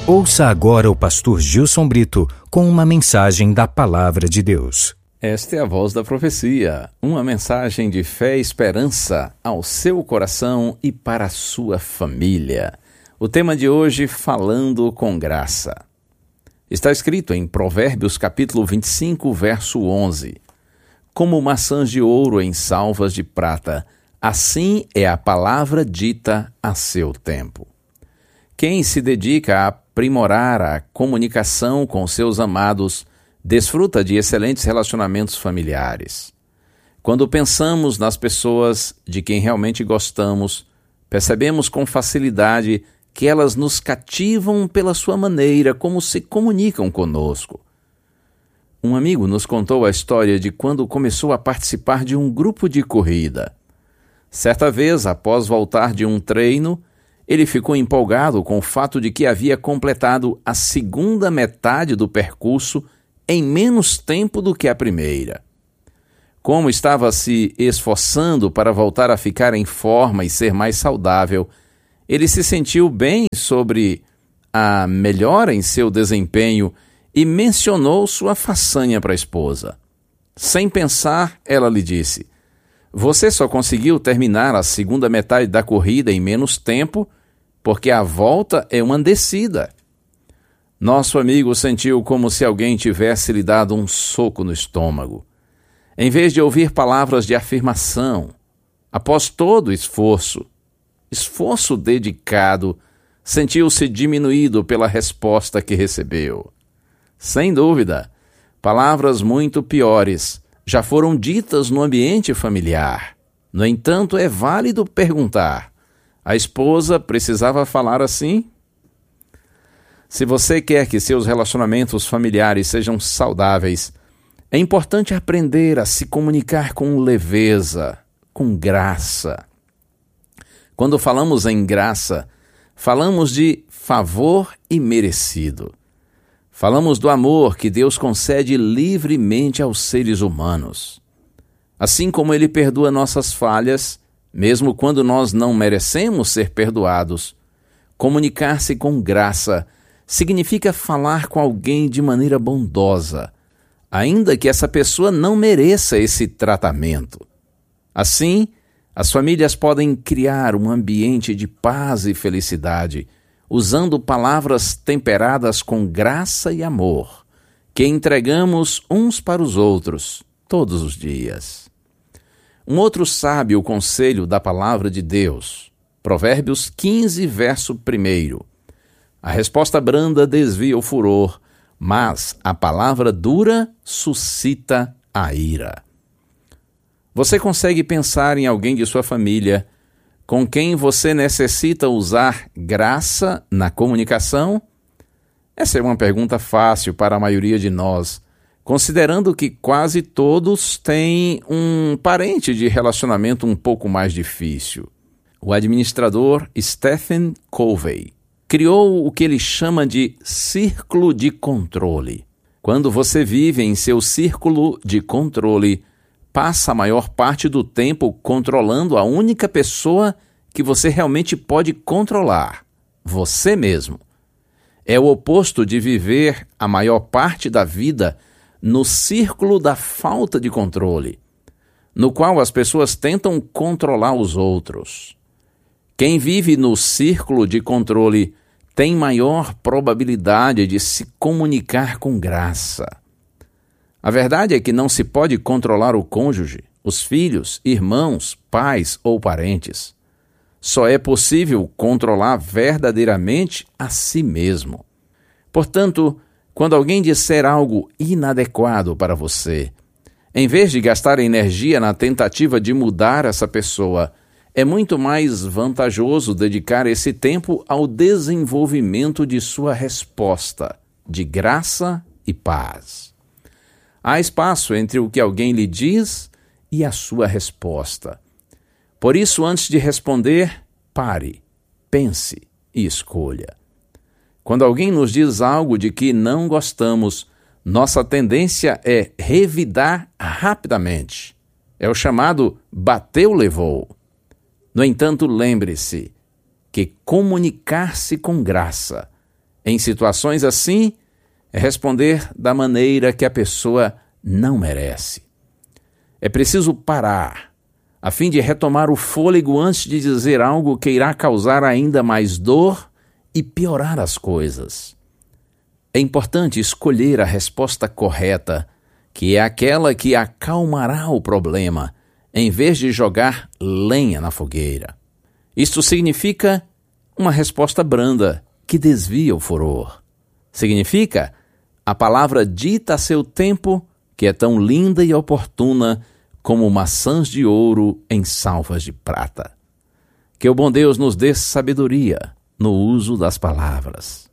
Ouça agora o pastor Gilson Brito com uma mensagem da Palavra de Deus. Esta é a voz da profecia, uma mensagem de fé e esperança ao seu coração e para a sua família. O tema de hoje, falando com graça. Está escrito em Provérbios capítulo 25, verso 11. Como maçãs de ouro em salvas de prata, assim é a palavra dita a seu tempo. Quem se dedica a aprimorar a comunicação com seus amados desfruta de excelentes relacionamentos familiares. Quando pensamos nas pessoas de quem realmente gostamos, percebemos com facilidade que elas nos cativam pela sua maneira como se comunicam conosco. Um amigo nos contou a história de quando começou a participar de um grupo de corrida. Certa vez, após voltar de um treino, ele ficou empolgado com o fato de que havia completado a segunda metade do percurso em menos tempo do que a primeira. Como estava se esforçando para voltar a ficar em forma e ser mais saudável, ele se sentiu bem sobre a melhora em seu desempenho e mencionou sua façanha para a esposa. Sem pensar, ela lhe disse: "Você só conseguiu terminar a segunda metade da corrida em menos tempo porque a volta é uma descida." Nosso amigo sentiu como se alguém tivesse lhe dado um soco no estômago. Em vez de ouvir palavras de afirmação, após todo esforço dedicado, sentiu-se diminuído pela resposta que recebeu. Sem dúvida, palavras muito piores já foram ditas no ambiente familiar. No entanto, é válido perguntar: a esposa precisava falar assim? Se você quer que seus relacionamentos familiares sejam saudáveis, é importante aprender a se comunicar com leveza, com graça. Quando falamos em graça, falamos de favor imerecido. Falamos do amor que Deus concede livremente aos seres humanos. Assim como Ele perdoa nossas falhas, mesmo quando nós não merecemos ser perdoados, comunicar-se com graça significa falar com alguém de maneira bondosa, ainda que essa pessoa não mereça esse tratamento. Assim, as famílias podem criar um ambiente de paz e felicidade, usando palavras temperadas com graça e amor, que entregamos uns para os outros todos os dias. Um outro sábio conselho da palavra de Deus, Provérbios 15, verso 1. A resposta branda desvia o furor, mas a palavra dura suscita a ira. Você consegue pensar em alguém de sua família com quem você necessita usar graça na comunicação? Essa é uma pergunta fácil para a maioria de nós, considerando que quase todos têm um parente de relacionamento um pouco mais difícil. O administrador Stephen Covey criou o que ele chama de círculo de controle. Quando você vive em seu círculo de controle, passa a maior parte do tempo controlando a única pessoa que você realmente pode controlar, você mesmo. É o oposto de viver a maior parte da vida no círculo da falta de controle, no qual as pessoas tentam controlar os outros. Quem vive no círculo de controle tem maior probabilidade de se comunicar com graça. A verdade é que não se pode controlar o cônjuge, os filhos, irmãos, pais ou parentes. Só é possível controlar verdadeiramente a si mesmo. Portanto, quando alguém disser algo inadequado para você, em vez de gastar energia na tentativa de mudar essa pessoa, é muito mais vantajoso dedicar esse tempo ao desenvolvimento de sua resposta, de graça e paz. Há espaço entre o que alguém lhe diz e a sua resposta. Por isso, antes de responder, pare, pense e escolha. Quando alguém nos diz algo de que não gostamos, nossa tendência é revidar rapidamente. É o chamado bateu, levou. No entanto, lembre-se que comunicar-se com graça Em situações assim, é responder da maneira que a pessoa não merece. É preciso parar, a fim de retomar o fôlego antes de dizer algo que irá causar ainda mais dor e piorar as coisas. É importante escolher a resposta correta, que é aquela que acalmará o problema, em vez de jogar lenha na fogueira. Isto significa uma resposta branda, que desvia o furor. Significa a palavra dita a seu tempo, que é tão linda e oportuna como maçãs de ouro em salvas de prata. Que o bom Deus nos dê sabedoria no uso das palavras.